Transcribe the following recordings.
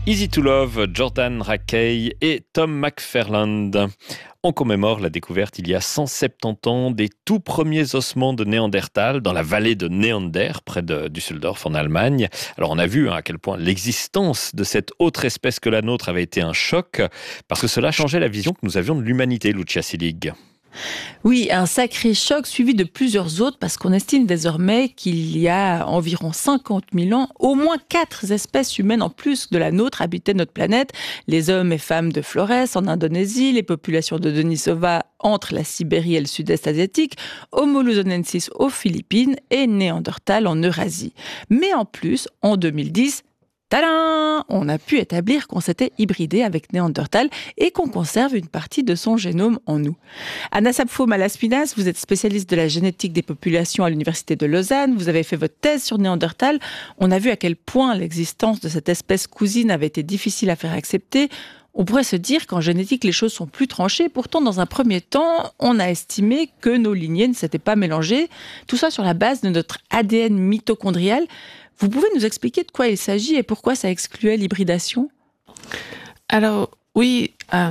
Easy to Love, Jordan Rakei et Tom McFarland. On commémore la découverte il y a 170 ans des tout premiers ossements de Néandertal dans la vallée de Neander, près de Düsseldorf en Allemagne. Alors on a vu à quel point l'existence de cette autre espèce que la nôtre avait été un choc, parce que cela changeait la vision que nous avions de l'humanité, Lucia Selig. Oui, un sacré choc suivi de plusieurs autres parce qu'on estime désormais qu'il y a environ 50 000 ans, au moins 4 espèces humaines en plus de la nôtre habitaient notre planète. Les hommes et femmes de Flores en Indonésie, les populations de Denisova entre la Sibérie et le sud-est asiatique, Homo luzonensis aux Philippines et Néandertal en Eurasie. Mais en plus, en 2010, tadam! On a pu établir qu'on s'était hybridé avec Néandertal et qu'on conserve une partie de son génome en nous. Anna Sapfo-Malaspinas, vous êtes spécialiste de la génétique des populations à l'Université de Lausanne. Vous avez fait votre thèse sur Néandertal. On a vu à quel point l'existence de cette espèce cousine avait été difficile à faire accepter. On pourrait se dire qu'en génétique, les choses sont plus tranchées. Pourtant, dans un premier temps, on a estimé que nos lignées ne s'étaient pas mélangées. Tout ça sur la base de notre ADN mitochondrial. Vous pouvez nous expliquer de quoi il s'agit et pourquoi ça excluait l'hybridation ? Alors oui,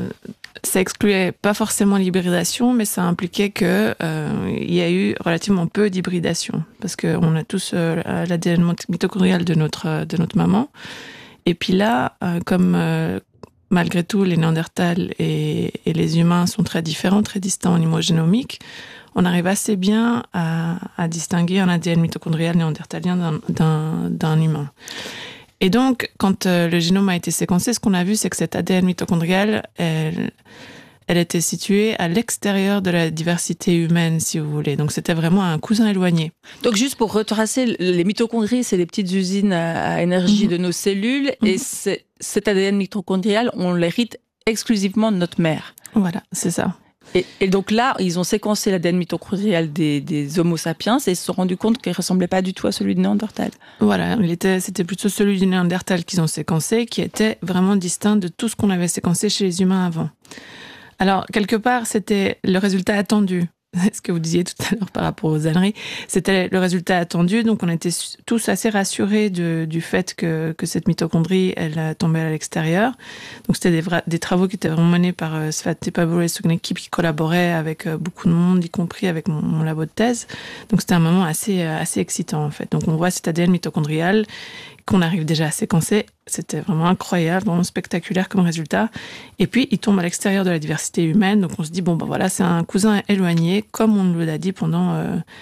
ça excluait pas forcément l'hybridation, mais ça impliquait que il y a eu relativement peu d'hybridation, parce qu'on a tous l'ADN mitochondrial de notre maman. Et puis là, comme malgré tout les Néandertals et les humains sont très différents, très distincts au niveau génomique, on arrive assez bien à distinguer un ADN mitochondrial néandertalien d'un humain. Et donc, quand le génome a été séquencé, ce qu'on a vu, c'est que cet ADN mitochondrial, elle était située à l'extérieur de la diversité humaine, si vous voulez. Donc, c'était vraiment un cousin éloigné. Donc, juste pour retracer, les mitochondries, c'est les petites usines à énergie de nos cellules. Et cet ADN mitochondrial, on l'hérite exclusivement de notre mère. Voilà, c'est ça. Et donc là, ils ont séquencé l'ADN mitochondrial des Homo sapiens et ils se sont rendus compte qu'il ne ressemblait pas du tout à celui de Néandertal. Voilà, c'était plutôt celui du Néandertal qu'ils ont séquencé, qui était vraiment distinct de tout ce qu'on avait séquencé chez les humains avant. Alors, quelque part, c'était le résultat attendu. Ce que vous disiez tout à l'heure par rapport aux âneries, c'était le résultat attendu. Donc, on était tous assez rassurés du fait que cette mitochondrie, elle tombait à l'extérieur. Donc, c'était des travaux qui étaient vraiment menés par Svante Pääbo et son équipe qui collaborait avec beaucoup de monde, y compris avec mon labo de thèse. Donc, c'était un moment assez excitant, en fait. Donc, on voit cet ADN mitochondrial qu'on arrive déjà à séquencer. C'était vraiment incroyable, vraiment spectaculaire comme résultat. Et puis, il tombe à l'extérieur de la diversité humaine. Donc, on se dit, voilà, c'est un cousin éloigné, comme on nous l'a dit pendant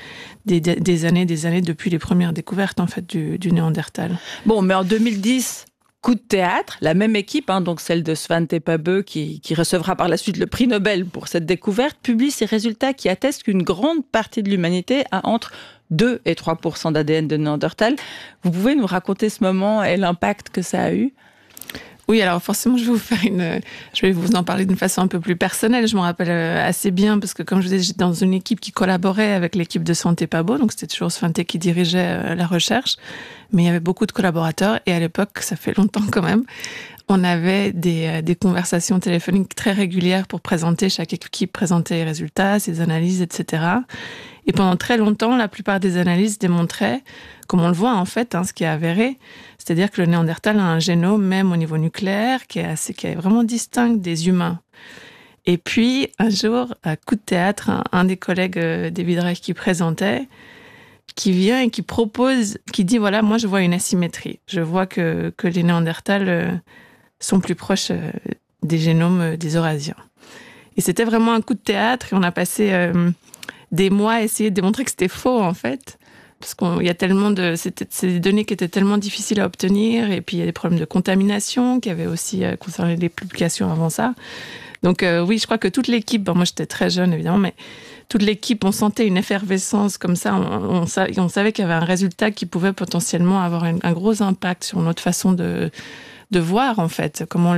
des années depuis les premières découvertes, en fait, du Néandertal. Bon, mais en 2010... coup de théâtre, la même équipe, donc celle de Svante Pääbo qui recevra par la suite le prix Nobel pour cette découverte, publie ces résultats qui attestent qu'une grande partie de l'humanité a entre 2 et 3% d'ADN de Néandertal. Vous pouvez nous raconter ce moment et l'impact que ça a eu ? Oui, alors forcément, je vais vous en parler d'une façon un peu plus personnelle. Je m'en rappelle assez bien parce que, comme je vous disais, j'étais dans une équipe qui collaborait avec l'équipe de Svante Pääbo, donc c'était toujours Svante qui dirigeait la recherche, mais il y avait beaucoup de collaborateurs et à l'époque, ça fait longtemps quand même, on avait des conversations téléphoniques très régulières pour présenter, chaque équipe présentait les résultats, ses analyses, etc. Et pendant très longtemps, la plupart des analyses démontraient, comme on le voit en fait, ce qui est avéré, c'est-à-dire que le Néandertal a un génome, même au niveau nucléaire, qui est vraiment distinct des humains. Et puis, un jour, à coup de théâtre, un des collègues David Reich qui présentait, qui vient et qui propose, qui dit, voilà, moi je vois une asymétrie. Je vois que les Néandertals sont plus proches des génomes des Eurasiens. Et c'était vraiment un coup de théâtre et on a passé des mois à essayer de démontrer que c'était faux, en fait. Parce qu'il y a tellement c'est des données qui étaient tellement difficiles à obtenir, et puis il y a des problèmes de contamination qui avaient aussi concerné les publications avant ça. Donc oui, je crois que toute l'équipe, moi j'étais très jeune évidemment, mais toute l'équipe, on sentait une effervescence comme ça, on savait qu'il y avait un résultat qui pouvait potentiellement avoir un gros impact sur notre façon de voir, en fait, comment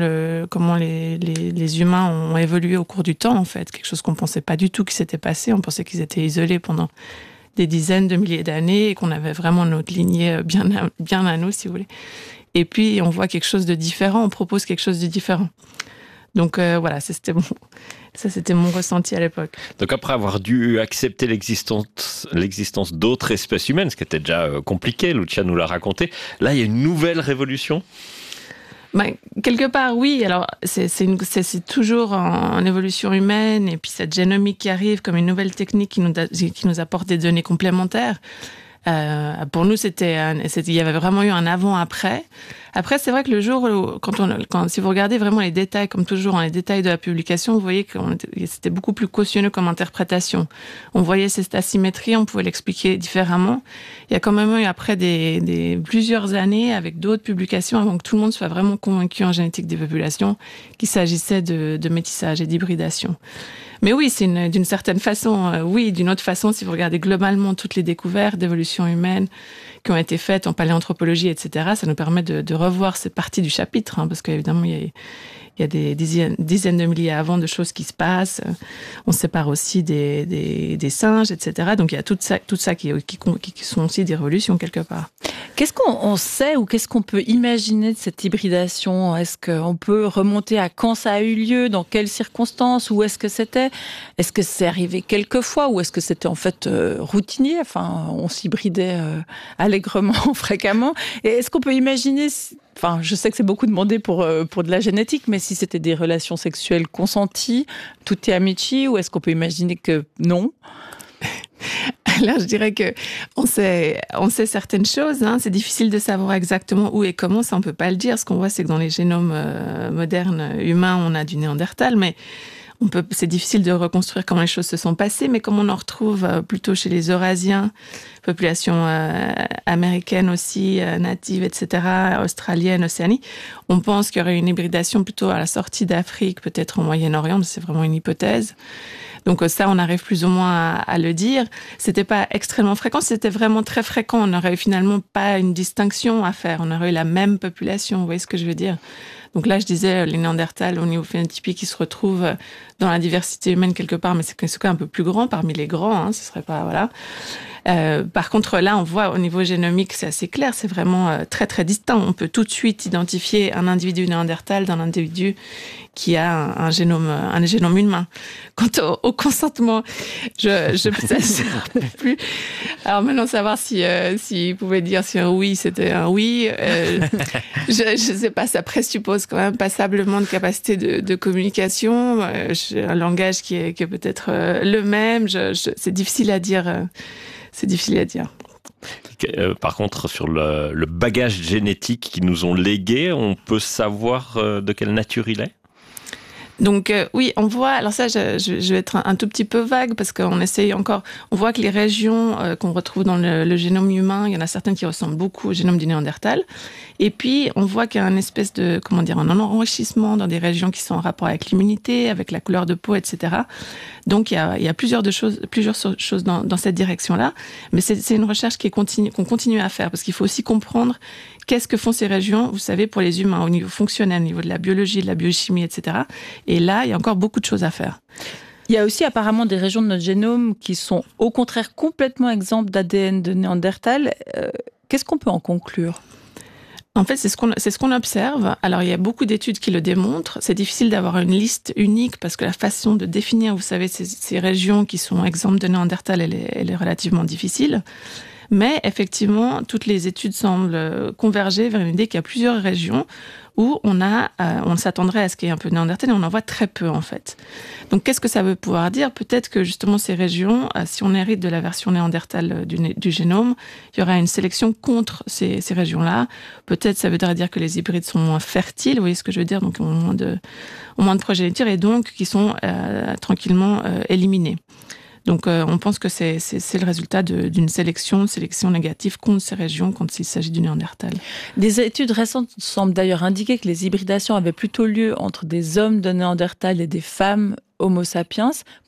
les humains ont évolué au cours du temps, en fait. Quelque chose qu'on pensait pas du tout qui s'était passé. On pensait qu'ils étaient isolés pendant des dizaines de milliers d'années et qu'on avait vraiment notre lignée bien à nous, si vous voulez. Et puis, on voit quelque chose de différent, on propose quelque chose de différent. Donc, voilà, c'était mon ressenti à l'époque. Donc, après avoir dû accepter l'existence d'autres espèces humaines, ce qui était déjà compliqué, Lucia nous l'a raconté, là, il y a une nouvelle révolution ? Quelque part, oui. Alors, c'est toujours en évolution humaine, et puis cette génomique qui arrive comme une nouvelle technique qui nous apporte des données complémentaires. Pour nous, il y avait vraiment eu un avant-après. Après, c'est vrai que le jour où, si vous regardez vraiment les détails, comme toujours, les détails de la publication, vous voyez que c'était beaucoup plus cautionneux comme interprétation. On voyait cette asymétrie, on pouvait l'expliquer différemment. Il y a quand même eu après plusieurs années avec d'autres publications avant que tout le monde soit vraiment convaincu en génétique des populations qu'il s'agissait de métissage et d'hybridation. Mais oui, c'est d'une certaine façon, oui, d'une autre façon, si vous regardez globalement toutes les découvertes d'évolution humaine qui ont été faites en paléanthropologie, etc., ça nous permet de revoir cette partie du chapitre, parce qu'évidemment, il y a des dizaines de milliers avant de choses qui se passent. On sépare aussi des singes, etc. Donc il y a tout ça qui sont aussi des révolutions quelque part. Qu'est-ce qu'on sait ou qu'est-ce qu'on peut imaginer de cette hybridation ? Est-ce qu'on peut remonter à quand ça a eu lieu, dans quelles circonstances, où est-ce que c'était ? Est-ce que c'est arrivé quelques fois ou est-ce que c'était en fait routinier ? Enfin, on s'hybridait allègrement, fréquemment. Et est-ce qu'on peut imaginer, enfin, je sais que c'est beaucoup demandé pour de la génétique, mais si c'était des relations sexuelles consenties, tout est amici, ou est-ce qu'on peut imaginer que non ? Alors, je dirais que on sait certaines choses. C'est difficile de savoir exactement où et comment, ça on peut pas le dire. Ce qu'on voit, c'est que dans les génomes modernes humains, on a du Néandertal, mais c'est difficile de reconstruire comment les choses se sont passées. Mais comme on en retrouve plutôt chez les Eurasiens, population américaine aussi, native, etc., australienne, Océanie, on pense qu'il y aurait une hybridation plutôt à la sortie d'Afrique, peut-être au Moyen-Orient, mais c'est vraiment une hypothèse. Donc ça, on arrive plus ou moins à le dire. C'était pas extrêmement fréquent, c'était vraiment très fréquent. On n'aurait finalement pas une distinction à faire. On aurait eu la même population, vous voyez ce que je veux dire ? Donc là, je disais, les Néandertals, au niveau phénotypique, ils se retrouvent dans la diversité humaine quelque part, mais c'est quand même un peu plus grand parmi les grands, ce serait pas, voilà. Par contre, là, on voit au niveau génomique, c'est assez clair, c'est vraiment très très distinct. On peut tout de suite identifier un individu néandertal d'un individu qui a un génome humain. Quant au consentement, je peux plus. Alors maintenant, savoir s'il pouvait dire si un oui, c'était un oui. Je sais pas, ça présuppose quand même passablement de capacité de communication, un langage qui est peut-être le même. C'est difficile à dire. C'est difficile à dire. Par contre, sur le bagage génétique qu'ils nous ont légué, on peut savoir de quelle nature il est ? Donc oui, on voit, alors ça je vais être un tout petit peu vague parce qu'on essaye encore, on voit que les régions qu'on retrouve dans le génome humain, il y en a certaines qui ressemblent beaucoup au génome du Néandertal, et puis on voit qu'il y a une espèce de, un enrichissement dans des régions qui sont en rapport avec l'immunité, avec la couleur de peau, etc. Donc il y a plusieurs choses dans cette direction-là, mais c'est une recherche qu'on continue à faire parce qu'il faut aussi comprendre qu'est-ce que font ces régions, vous savez, pour les humains, au niveau fonctionnel, au niveau de la biologie, de la biochimie, etc. Et là, il y a encore beaucoup de choses à faire. Il y a aussi apparemment des régions de notre génome qui sont au contraire complètement exemptes d'ADN de Néandertal. Qu'est-ce qu'on peut en conclure ? En fait, c'est ce qu'on observe. Alors, il y a beaucoup d'études qui le démontrent. C'est difficile d'avoir une liste unique parce que la façon de définir, vous savez, ces régions qui sont exemptes de Néandertal, elle est relativement difficile. Mais effectivement, toutes les études semblent converger vers une idée qu'il y a plusieurs régions où on s'attendrait à ce qu'il y ait un peu de Néandertal et on en voit très peu en fait. Donc qu'est-ce que ça veut pouvoir dire ? Peut-être que justement ces régions, si on hérite de la version néandertale du génome, il y aura une sélection contre ces régions-là. Peut-être ça voudrait dire que les hybrides sont moins fertiles, vous voyez ce que je veux dire, donc ont moins de progéniture et donc qui sont tranquillement éliminés. Donc, on pense que c'est le résultat d'une sélection négative contre ces régions quand il s'agit du Néandertal. Des études récentes semblent d'ailleurs indiquer que les hybridations avaient plutôt lieu entre des hommes de Néandertal et des femmes Homo sapiens. Pourquoi ?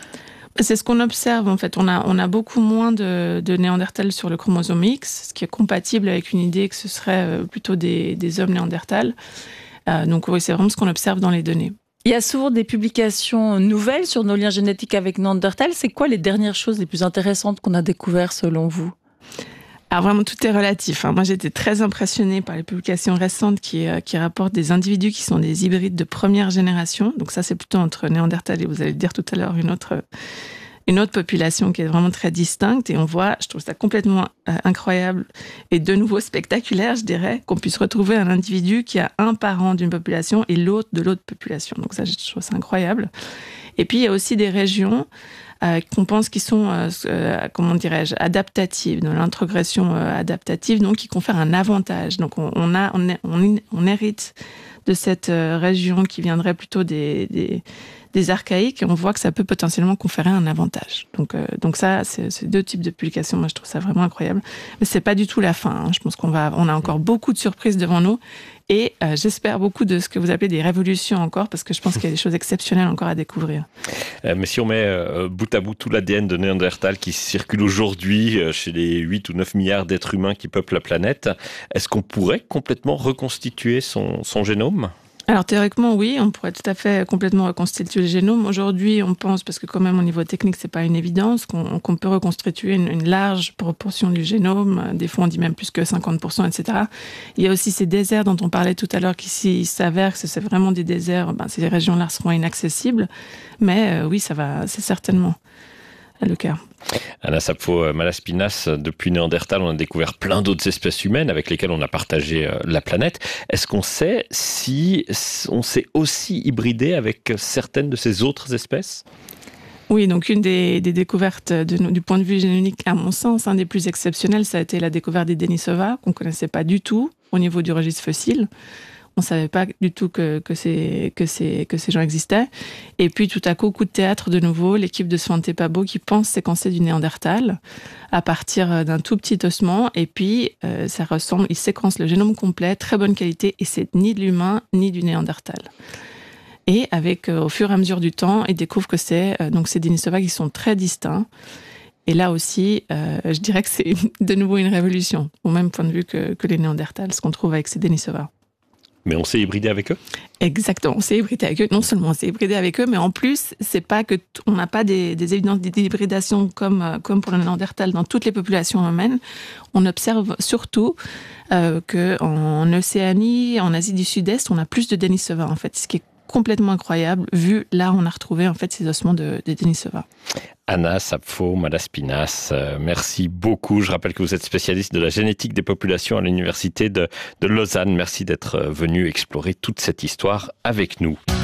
C'est ce qu'on observe en fait. On a beaucoup moins de Néandertal sur le chromosome X, ce qui est compatible avec une idée que ce serait plutôt des hommes Néandertal. Donc oui, c'est vraiment ce qu'on observe dans les données. Il y a souvent des publications nouvelles sur nos liens génétiques avec Néandertal. C'est quoi les dernières choses les plus intéressantes qu'on a découvertes selon vous ? Alors vraiment, tout est relatif. Moi, j'ai été très impressionnée par les publications récentes qui rapportent des individus qui sont des hybrides de première génération. Donc ça, c'est plutôt entre Néandertal et, vous allez le dire tout à l'heure, une autre une autre population qui est vraiment très distincte. Et on voit, je trouve ça complètement incroyable et de nouveau spectaculaire, je dirais, qu'on puisse retrouver un individu qui a un parent d'une population et l'autre de l'autre population. Donc ça, je trouve ça incroyable. Et puis, il y a aussi des régions qu'on pense qui sont, comment dirais-je, adaptatives, dans l'introgression adaptative, donc qui confèrent un avantage. Donc on hérite de cette région qui viendrait plutôt des archaïques, et on voit que ça peut potentiellement conférer un avantage. Donc ça, c'est ces deux types de publications. Moi, je trouve ça vraiment incroyable. Mais c'est pas du tout la fin. Je pense on a encore beaucoup de surprises devant nous. Et j'espère beaucoup de ce que vous appelez des révolutions encore, parce que je pense qu'il y a des choses exceptionnelles encore à découvrir. Mais si on met bout à bout tout l'ADN de Néandertal qui circule aujourd'hui chez les 8 ou 9 milliards d'êtres humains qui peuplent la planète, est-ce qu'on pourrait complètement reconstituer son génome ? Alors théoriquement, oui, on pourrait tout à fait complètement reconstituer le génome. Aujourd'hui, on pense, parce que quand même au niveau technique, c'est pas une évidence, qu'on peut reconstituer une large proportion du génome. Des fois, on dit même plus que 50%, etc. Il y a aussi ces déserts dont on parlait tout à l'heure, qui s'il s'avère que c'est vraiment des déserts, ces régions-là seront inaccessibles. Mais oui, c'est certainement le cas. Anna Sapfo-Malaspinasz, depuis Néandertal, on a découvert plein d'autres espèces humaines avec lesquelles on a partagé la planète. Est-ce qu'on sait si on s'est aussi hybridé avec certaines de ces autres espèces ? Oui, donc une des découvertes du point de vue génomique, à mon sens, un des plus exceptionnels, ça a été la découverte des Denisova, qu'on ne connaissait pas du tout au niveau du registre fossile. On ne savait pas du tout que ces gens existaient. Et puis, tout à coup de théâtre de nouveau, l'équipe de Svante Pääbo qui pense séquencer du Néandertal à partir d'un tout petit ossement. Et puis, ils séquencent le génome complet, très bonne qualité, et c'est ni de l'humain, ni du Néandertal. Et au fur et à mesure du temps, ils découvrent que c'est donc ces Denisova qui sont très distincts. Et là aussi, je dirais que c'est de nouveau une révolution, au même point de vue que les Néandertals, ce qu'on trouve avec ces Denisova. Mais on s'est hybridé avec eux ? Exactement, on s'est hybridé avec eux. Non seulement on s'est hybridé avec eux, mais en plus, c'est pas que on n'a pas des évidences d'hybridation comme pour le Néandertal dans toutes les populations humaines. On observe surtout qu'en Océanie, en Asie du Sud-Est, on a plus de Denisova en fait, ce qui est complètement incroyable, vu là on a retrouvé en fait ces ossements de Denisova. Anna Sapfo-Malaspinasz, merci beaucoup. Je rappelle que vous êtes spécialiste de la génétique des populations à l'université de Lausanne. Merci d'être venu explorer toute cette histoire avec nous.